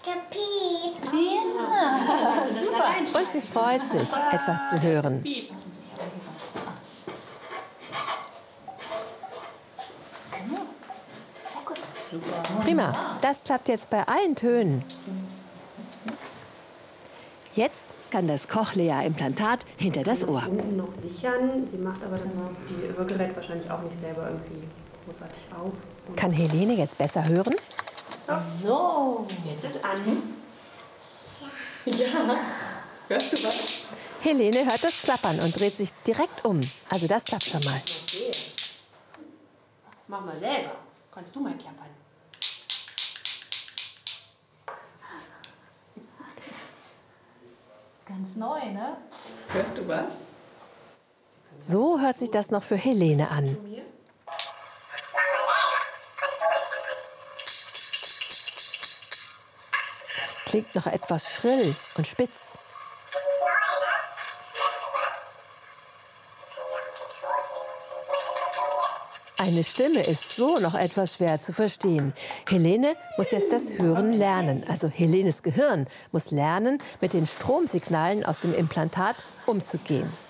Ja. Und sie freut sich, etwas zu hören. Prima, das klappt jetzt bei allen Tönen. Jetzt kann das Cochlea-Implantat hinter das Ohr. Unten noch sichern. Sie macht aber das Hörgerät wahrscheinlich auch nicht selber irgendwie großartig auf. Kann Helene jetzt besser hören? So. Jetzt ist an. Ja. Hörst du was? Helene hört das Klappern und dreht sich direkt um. Also das klappt schon mal. Okay. Mach mal selber. Kannst du mal klappern. Ganz neu, ne? Hörst du was? So hört sich das noch für Helene an. Klingt noch etwas schrill und spitz. Eine Stimme ist so noch etwas schwer zu verstehen. Helene muss jetzt das Hören lernen. Also Helenes Gehirn muss lernen, mit den Stromsignalen aus dem Implantat umzugehen.